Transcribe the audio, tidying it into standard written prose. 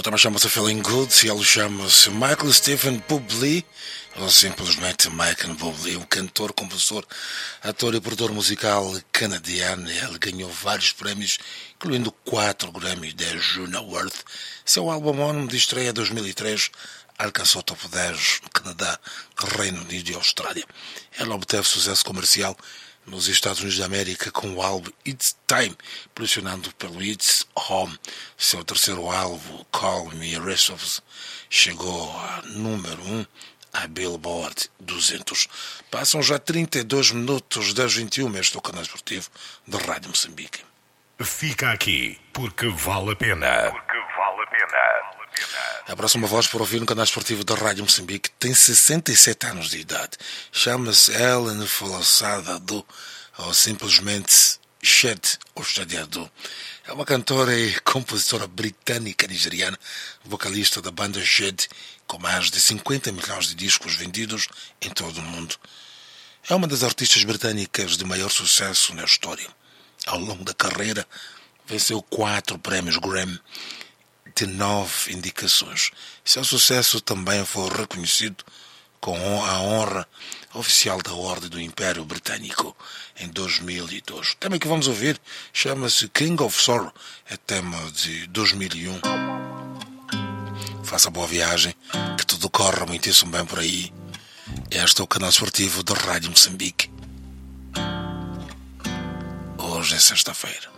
tema chama-se Feeling Good e ele chama-se Michael Stephen Bublé, ou simplesmente Michael Bublé, um cantor, compositor, ator e produtor musical canadiano. Ele ganhou vários prémios, incluindo 4 Grammys da Juno Award. Seu álbum homónimo de estreia 2003 alcançou o top 10 no Canadá, Reino Unido e Austrália. Ele obteve sucesso comercial nos Estados Unidos da América com o álbum It's Time, pressionando pelo It's Home. Seu terceiro álbum, Call Me a Rest of Us, chegou a número 1 a Billboard 200. Passam já 32 minutos das 21, este é o canal esportivo da Rádio Moçambique. Fica aqui, porque vale a pena. A próxima voz por ouvir no canal esportivo da Rádio Moçambique tem 67 anos de idade. Chama-se Ellen Folaçado, ou simplesmente Shed, ou Estadiado. É uma cantora e compositora britânica-nigeriana, vocalista da banda Shed, com mais de 50 milhões de discos vendidos em todo o mundo. É uma das artistas britânicas de maior sucesso na história. Ao longo da carreira, venceu 4 prémios Grammy de 9 indicações. Seu sucesso também foi reconhecido com a honra oficial da Ordem do Império Britânico em 2002. O tema que vamos ouvir chama-se King of Sorrow, é tema de 2001. Faça boa viagem, que tudo corra muitíssimo bem por aí. Este é o canal esportivo da Rádio Moçambique. Hoje é sexta-feira.